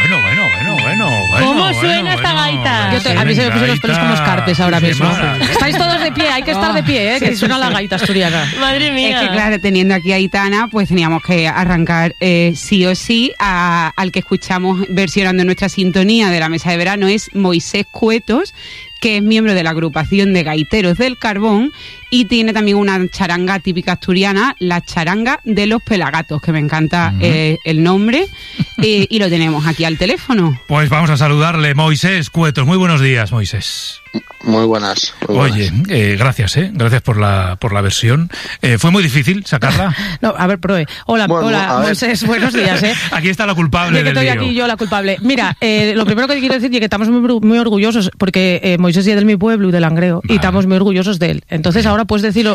¿Cómo suena esta gaita? A mí se me pusieron los pelos como escarpes ahora mismo. Estáis todos de pie, hay que estar de pie, que suena la gaita asturiana. Madre mía. Es que claro, teniendo aquí a Aitana, pues teníamos que arrancar sí o sí al que escuchamos versionando nuestra sintonía de la mesa de verano, es Moisés Cuetos, que es miembro de la agrupación de Gaiteros del Carbón y tiene también una charanga típica asturiana, la charanga de los Pelagatos, que me encanta el nombre, y lo tenemos aquí al teléfono. Pues vamos a saludarle. Moisés Cuetos, muy buenos días, Moisés. Muy buenas. Oye, gracias por la versión. ¿Fue muy difícil sacarla? No, a ver, Proe. Hola, Moisés, buenos días. Aquí está la culpable del lío. Estoy aquí yo, la culpable. Mira, lo primero que quiero decir es que estamos muy orgullosos, porque Moisés es de mi pueblo y de Langreo, y estamos muy orgullosos de él. Entonces ahora puedes decirlo...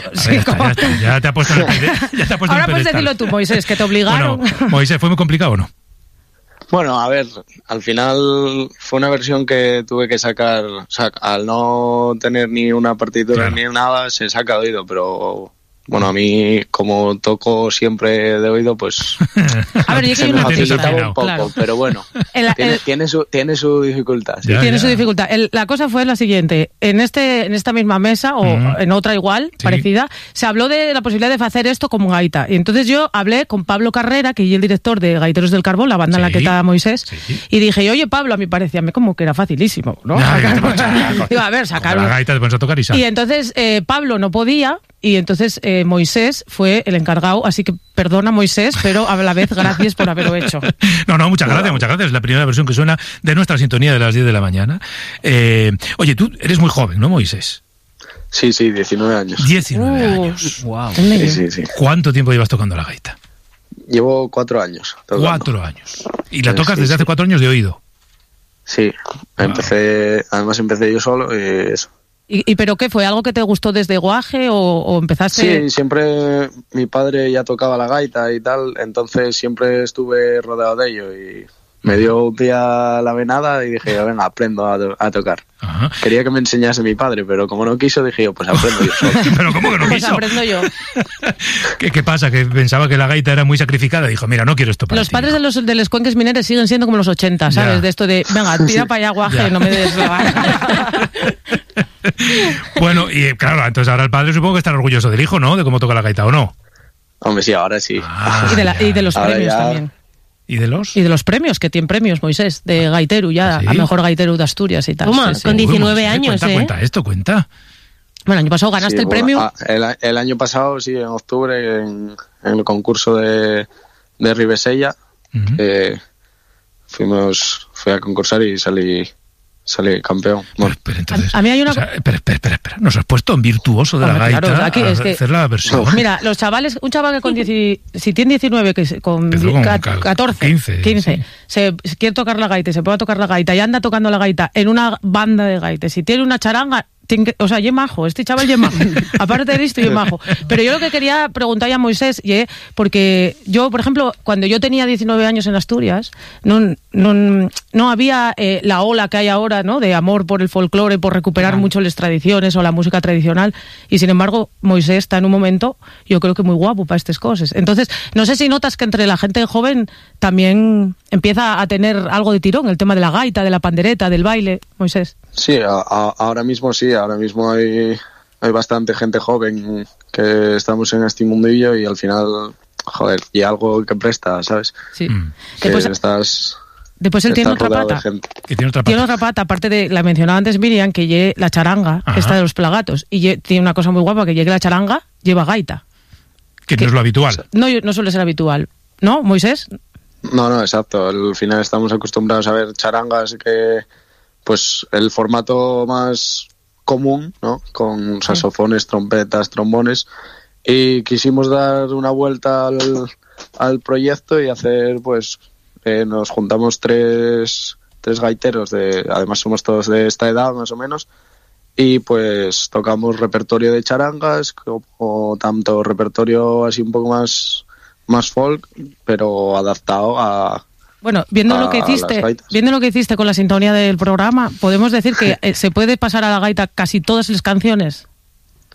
Ya te ha puesto el ahora puedes decirlo tú, Moisés, que te obligaron. Bueno, Moisés, ¿fue muy complicado o no? Bueno, a ver, al final fue una versión que tuve que sacar, o sea, al no tener ni una partitura ni nada, se saca de oído, pero bueno, a mí como toco siempre de oído, pues a ver, se me facilitaba un poco, pero bueno, tiene su dificultad. Sí. Tiene su dificultad. La cosa fue la siguiente, en esta misma mesa, o en otra igual, parecida, se habló de la posibilidad de hacer esto como gaita, y entonces yo hablé con Pablo Carrera, que es el director de Gaiteros del Carbón, la banda en la que está Moisés, y dije, oye Pablo, a mí parecíame como que era facilísimo, ¿no? Digo, a ver, sacar la gaita te pones a tocar y entonces Pablo no podía, y entonces Moisés fue el encargado, así que perdona Moisés, pero a la vez gracias por haberlo hecho. No, muchas gracias. Es la primera versión que suena de nuestra sintonía de las 10 de la mañana. Oye, tú eres muy joven, ¿no, Moisés? Sí, 19 años. 19 años. Wow. Sí. ¿Cuánto tiempo llevas tocando la gaita? Llevo 4 años. Tocando. 4 años. ¿Y la tocas desde hace 4 años de oído? Sí, además empecé yo solo y eso. ¿Y pero qué fue? ¿Algo que te gustó desde guaje o empezaste...? Sí, siempre mi padre ya tocaba la gaita y tal, entonces siempre estuve rodeado de ello y me dio un día la venada y dije, venga, aprendo a tocar. Ajá. Quería que me enseñase mi padre, pero como no quiso, dije yo, pues aprendo yo solo. ¿Pero cómo que no quiso? Pues aprendo yo. ¿Qué pasa? Que pensaba que la gaita era muy sacrificada. Dijo, mira, no quiero esto para Los ti. Padres de los cuenques mineres siguen siendo como los 80, ¿sabes? De esto de, venga, tira para allá guaje, no me des la gaita. Bueno, y claro, entonces ahora el padre supongo que estará orgulloso del hijo, ¿no? De cómo toca la gaita, ¿o no? Hombre, sí, ahora sí. Y de los ahora premios ya... también. ¿Y de los? Y de los premios, que tiene premios, Moisés, de gaiteru ya, ¿Sí? A mejor gaiteru de Asturias y tal. Toma, con 19 años, Cuenta. Bueno, el año pasado ganaste el premio. El año pasado, sí, en octubre, en el concurso de Ribesella, fui a concursar y salí campeón. Bueno. Pero entonces, a mí hay una... Espera. ¿Nos has puesto en virtuoso de la gaita claro, aquí a es que... hacer la versión? Mira, los chavales, un chaval que con si tiene 19, que con 14, 15 se quiere tocar la gaita y se puede tocar la gaita y anda tocando la gaita en una banda de gaites, si tiene una charanga... O sea, ye majo, este chaval ye majo. Aparte de esto, ye majo. Pero yo lo que quería preguntar a Moisés, porque yo, por ejemplo, cuando yo tenía 19 años en Asturias, no había la ola que hay ahora, ¿no? De amor por el folclore, por recuperar mucho las tradiciones o la música tradicional. Y sin embargo, Moisés está en un momento, yo creo que muy guapo para estas cosas. Entonces, no sé si notas que entre la gente joven también empieza a tener algo de tirón, el tema de la gaita, de la pandereta, del baile, Moisés. Sí, ahora mismo hay bastante gente joven que estamos en este mundillo y al final, joder, y algo que presta, ¿sabes? Sí. Que Después él tiene otra pata. Tiene otra pata, aparte de la mencionaba antes Miriam, que lleve la charanga, esta de los Pelagatos, y tiene una cosa muy guapa, que llegue la charanga, lleva gaita. Que no es lo habitual. No suele ser habitual. ¿No, Moisés? No, exacto. Al final estamos acostumbrados a ver charangas que, pues, el formato más común, ¿no? Con saxofones, trompetas, trombones, y quisimos dar una vuelta al proyecto y hacer, pues, nos juntamos tres gaiteros, además somos todos de esta edad más o menos, y pues tocamos repertorio de charangas, como tanto repertorio así un poco más folk, pero adaptado a... Bueno, viendo lo que hiciste con la sintonía del programa, podemos decir que se puede pasar a la gaita casi todas las canciones.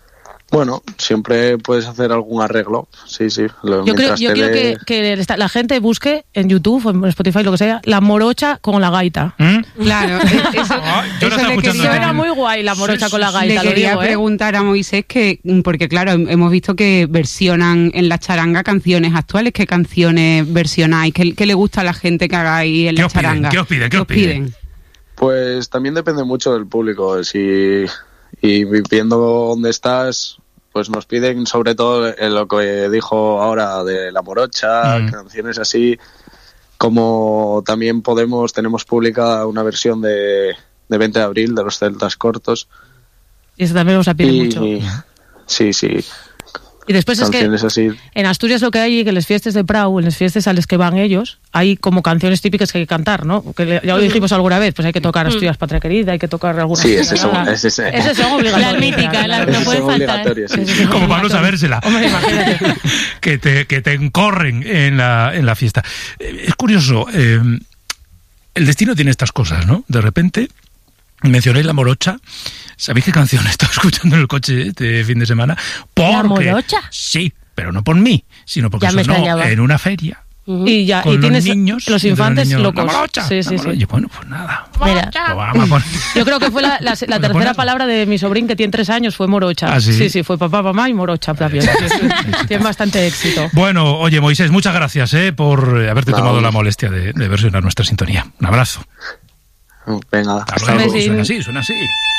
Bueno, siempre puedes hacer algún arreglo, sí. Yo quiero que la gente busque en YouTube o en Spotify, lo que sea, la morocha con la gaita. Claro, eso era muy guay, la morocha con la gaita. Le quería preguntar a Moisés porque claro, hemos visto que versionan en la charanga canciones actuales. ¿Qué canciones versionáis? ¿Qué le gusta a la gente que hagáis en la charanga? ¿Qué os piden? Pues también depende mucho del público. Y viendo dónde estás, pues nos piden sobre todo lo que dijo ahora de la morocha, canciones así, como también tenemos publicada una versión de 20 de abril de los Celtas Cortos. Y eso también nos la pide mucho. Sí. Y después canciones es que así. En Asturias lo que hay, que en las fiestas de Prau, en las fiestas a las que van ellos, hay como canciones típicas que hay que cantar, ¿no? Que ya lo dijimos alguna vez, pues hay que tocar Asturias Patria Querida, hay que tocar algunas. Sí, ese son obligatorias. La mítica, no puede faltar. Sí. Como para no sabérsela. Hombre, imagínate. que te encorren en la fiesta. Es curioso, el destino tiene estas cosas, ¿no? De repente mencioné la morocha. ¿Sabéis qué canción estaba escuchando en el coche este fin de semana? ¿La morocha? Sí, pero no por mí, sino porque sonó en una feria. Y tienes niños, los infantes locos. La morocha. Sí. Y bueno, pues nada. Mira. Lo vamos a poner. Yo creo que fue la tercera palabra de mi sobrín, que tiene 3 años, fue morocha. ¿Ah, sí? Sí, fue papá, mamá y morocha también. Tiene bastante éxito. Bueno, oye, Moisés, muchas gracias por haberte tomado la molestia de versionar nuestra sintonía. Un abrazo. Venga, hasta luego. Suena así.